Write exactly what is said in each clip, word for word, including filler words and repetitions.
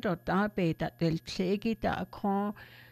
do da be dat del tlegi da akon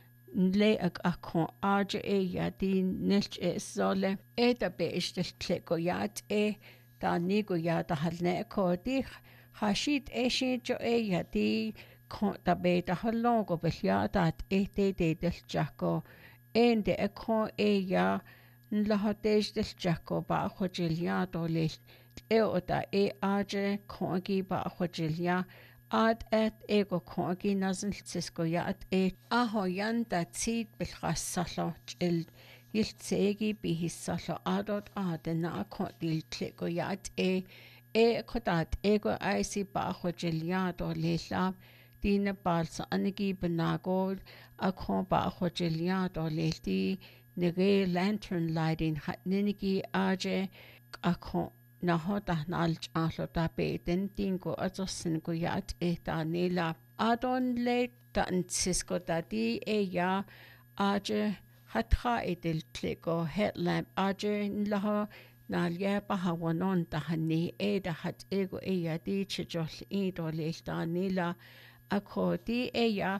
le ak akon aje e ya di nilch e sole e da be is del tlego yat e da nigo ya da halne ko di hashit e shi jo e ya di kon da be da halongo be ya dat e de de del jako ende e kon e ya la hatej del jako ba khojilia do le e o da e aje kongi ba khojilia ad et ego kongi nazn tsisko ya at e aho yan da tsid bilkhasalo il yiltsegi bi hisalo adot adena kon dil tlego ya at e e kodat ego aisi ba khojilia do le la dina balsa anigi benago akon ba khojilia do le di nege lantern lighting hat ninigi aje akon na hoda nalj ahlo da be den dingo azosin go yat e da nila adon le dan sisko da di e ya aje hatra e del klego headlamp aje nlaha nalye bahawanon da hani e da hat ego e ya di chijol e do le da nila akko di e ya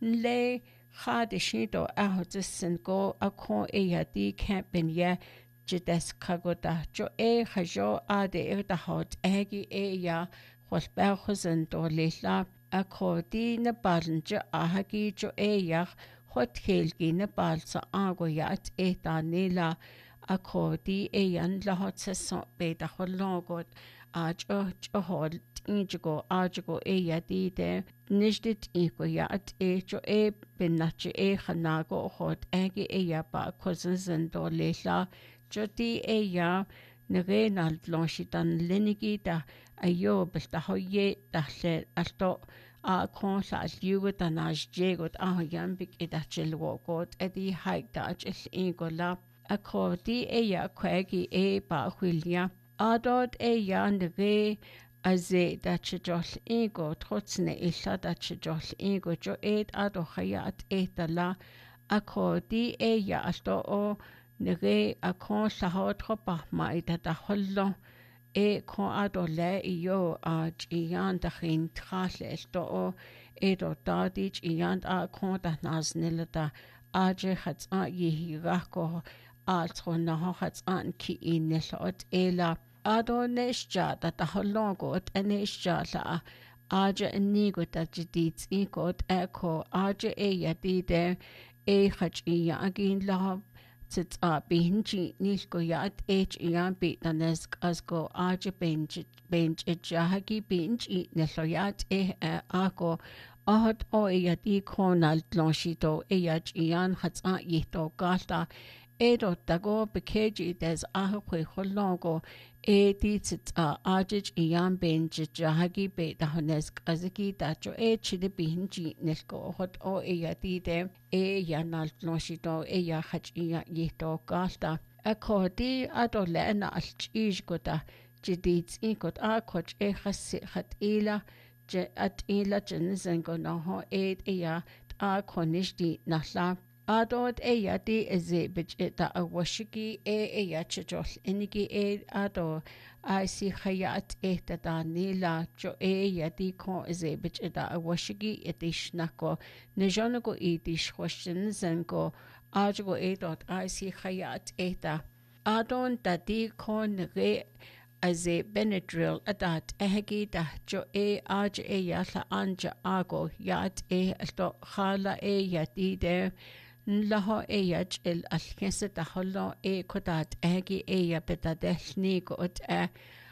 le Chade shido ahodzisen go akon e ya di campin ye jides kagoda jo e hajo ade e da hot egi e ya hos belchosen do leila akko di na baln jo ahagi jo e ya hot helgi na balsa ago ya at e da nila akko di e yan la hot se so be da hologot aj o jo hot injigo ajigo e ya di de nishdit iko ya at e jo e binnachi e khanago hot egi e ya ba kozen zendo leila jo di e ya nege nal blanchitan lenigi da ayo bista hoye da le alto a kon sa liugo da naj jegot a yambik e da chilwo got e di haik da chil ingo la akko di e ya kwegi e ba hwilia adod e ya nege Aze da chijol ego trotzne illa da chijol ego jo ed ado hayat etala ako di e ya asto o nege akon sahot hopa ma ida da hollo e kon ado le iyo a jiyan da hin trasle esto o edo da di jiyan a kon da naznila da aje hats a yi rako altro na hats an ki inelot ela Ado nesja dat a holongot en nesja la aja enigo dat jidits ikot eko aja e yadide e hach iya agin la tit a binji nisko yat h iyan bit danesk asko aja benj benj ejahagi binj i nesoyat e ako ahot o e yadi konal blanchito e yach iyan hats a yito galta Edo dago bekeji des ahakwe holongo e di tit a ajij iyan benj jahagi be da honesk aziki da jo e chide binji nesko hot o e ya di de e ya nal blanchito e ya hach iya yito galta ako di ado le na alchij goda jidits ikot a koch e khasi khat ila je at ila jenzengo no ho e e ya a konish di nahla Adod e ya di eze bich ita a washiki e e ya chijol inigi e ado a si khayat e ta da nila jo e ya di kon eze bich ita a washiki iti shnako nijonago e di shwashin zengo ajogo e dot a si khayat e ta adon da di kon re Aze Benadryl adat ehegi da jo e aj e ya la anja ago yat e alto khala e ya di de Nlaho e yaj il alkese da holo e kodat ehegi e ya beta deshni ko ut e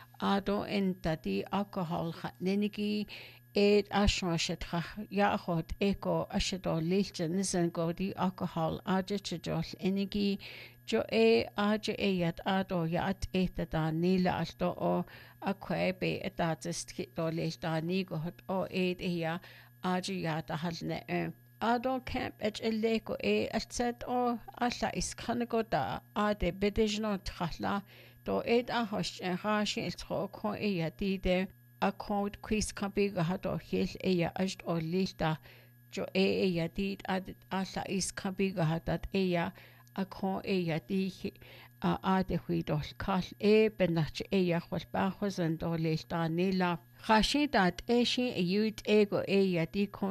ado en tadi alcohol khat nenigi e ashwashet ya hot eko ashedo lilchen nisen go di alcohol aje chjol enigi jo e aje e yat ado yat e da nila alto o akwebe etatist kito lilta ni go hot o e ya aje yat halne e Ado camp et eleko e atset o alla iskanago da ade bedejno tkhla do ed a hosh en rashi el tro ko e ya dide a code quiz kabiga hado hil e ya ajt o lista jo e e ya did ad alla iskabiga hadat e ya a ko e ya di a ade huidol kal e benach e ya khol ba khozen do lista nila rashi dat e shi e yut ego e ya di